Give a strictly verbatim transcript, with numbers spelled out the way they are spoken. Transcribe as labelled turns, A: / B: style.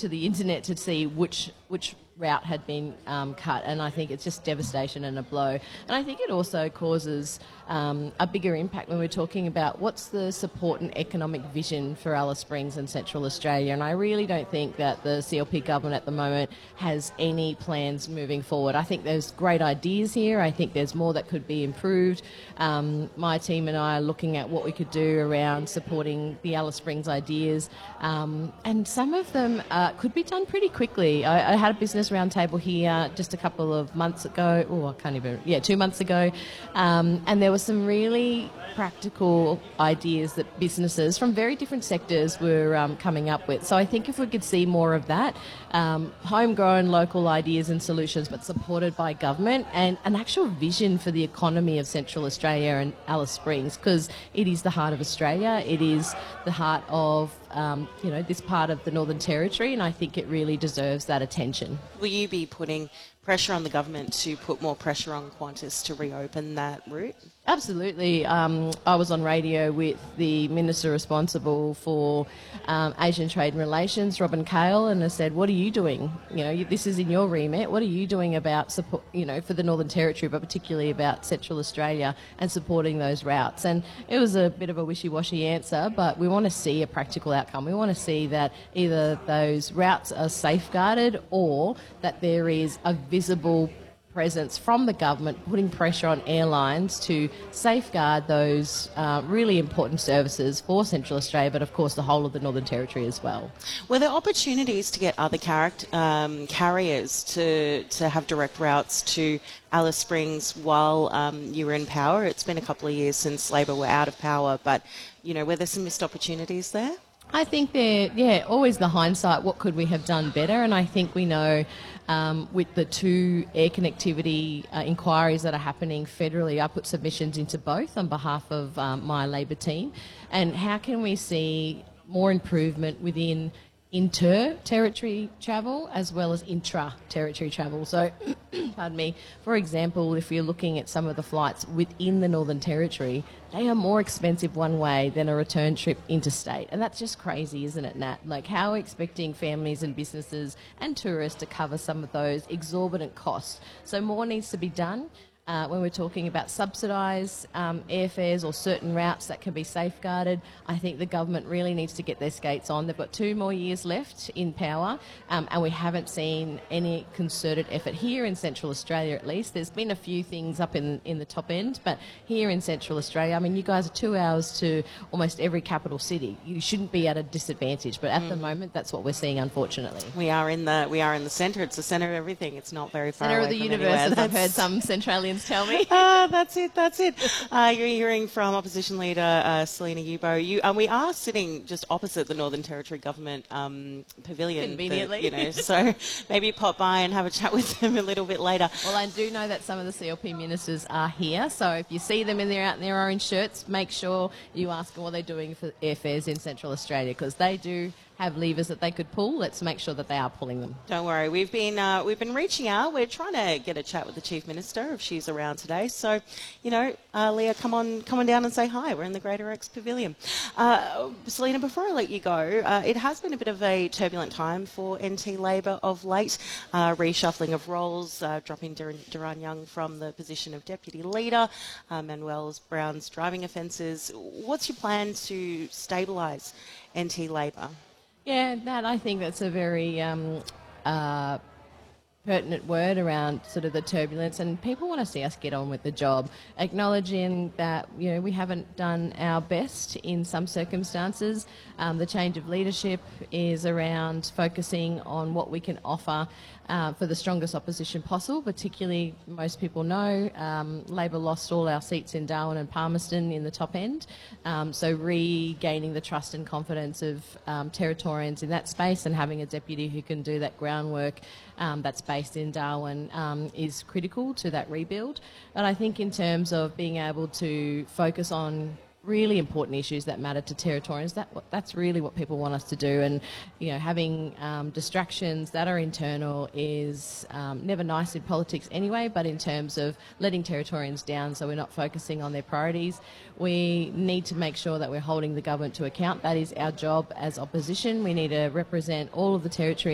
A: to the internet to see which which route had been um, cut, and I think it's just devastation and a blow. And I think it also causes um, a bigger impact when we're talking about what's the support and economic vision for Alice Springs and Central Australia. And I really don't think that the C L P government at the moment has any plans moving forward. I think there's great ideas here. I think there's more that could be improved. Um, my team and I are looking at what we could do around supporting the Alice Springs ideas, um, and some of them uh, could be done pretty quickly. I, I had a business roundtable here just a couple of months ago. Oh, I can't even. Yeah, two months ago, um, and there were some really practical ideas that businesses from very different sectors were um, coming up with. So I think if we could see more of that, um, homegrown local ideas and solutions, but supported by government, and an actual vision for the economy of Central Australia and Alice Springs, because it is the heart of Australia. It is the heart of um, you know this part of the Northern Territory, and I think it really deserves that attention.
B: Will you be putting pressure on the government to put more pressure on Qantas to reopen that route?
A: Absolutely. Um, I was on radio with the Minister responsible for um, Asian Trade and Relations, Robin Cale, and I said, what are you doing? You know, this is in your remit. What are you doing about support, you know, for the Northern Territory, but particularly about Central Australia and supporting those routes? And it was a bit of a wishy-washy answer, but we want to see a practical outcome. We want to see that either those routes are safeguarded or that there is a visible presence from the government putting pressure on airlines to safeguard those uh, really important services for Central Australia, but of course the whole of the Northern Territory as well.
B: Were there opportunities to get other charac- um, carriers to, to have direct routes to Alice Springs while um, you were in power? It's been a couple of years since Labor were out of power, but you know, were there some missed opportunities there?
A: I think there, yeah, always the hindsight, what could we have done better? And I think we know um, with the two air connectivity uh, inquiries that are happening federally, I put submissions into both on behalf of um, my Labor team. And how can we see more improvement within inter-territory travel as well as intra-territory travel? So, pardon me, for example, if you're looking at some of the flights within the Northern Territory, they are more expensive one way than a return trip interstate. And that's just crazy, isn't it, Nat? Like, how are we expecting families and businesses and tourists to cover some of those exorbitant costs? So more needs to be done. Uh, when we're talking about subsidised um, airfares or certain routes that can be safeguarded, I think the government really needs to get their skates on. They've got two more years left in power, um, and we haven't seen any concerted effort here in Central Australia, at least. There's been a few things up in, in the top end, but here in Central Australia, I mean, you guys are two hours to almost every capital city. You shouldn't be at a disadvantage, but at mm. the moment, that's what we're seeing, unfortunately.
B: We are in the we are in the centre. It's the centre of everything. It's not very far
A: Centre
B: away
A: of the
B: from
A: universe,
B: anywhere.
A: as I've heard some Centralians tell me.
B: uh, that's it, that's it. Uh, you're hearing from Opposition Leader uh, Selina Yubo. You, um, we are sitting just opposite the Northern Territory Government um, Pavilion.
A: Conveniently.
B: That, you know, so maybe pop by and have a chat with them a little bit later.
A: Well, I do know that some of the C L P ministers are here, so if you see them in their out in their orange shirts, make sure you ask them what they're doing for airfares in Central Australia, because they do have levers that they could pull. Let's make sure that they are pulling them.
B: Don't worry, we've been uh, we've been reaching out. We're trying to get a chat with the Chief Minister if she's around today. So, you know, uh, Leah, come on, come on down and say hi. We're in the Greater Rex Pavilion. Uh, Selina, before I let you go, uh, it has been a bit of a turbulent time for N T Labor of late. Uh, reshuffling of roles, uh, dropping Dur- Duran Young from the position of Deputy Leader, uh, Manuel Brown's driving offences. What's your plan to stabilise N T Labor?
A: Yeah, that I think that's a very um, uh, pertinent word around sort of the turbulence, and people want to see us get on with the job, acknowledging that, you know, we haven't done our best in some circumstances. Um, the change of leadership is around focusing on what we can offer uh, for the strongest opposition possible. Particularly, most people know um, Labor lost all our seats in Darwin and Palmerston in the top end, um, so regaining the trust and confidence of um, Territorians in that space and having a deputy who can do that groundwork um, that's based in Darwin um, is critical to that rebuild. And I think in terms of being able to focus on really important issues that matter to Territorians, that that's really what people want us to do. And, you know, having um, distractions that are internal is um, never nice in politics anyway, but in terms of letting Territorians down so we're not focusing on their priorities, we need to make sure that we're holding the government to account. That is our job as opposition. We need to represent all of the Territory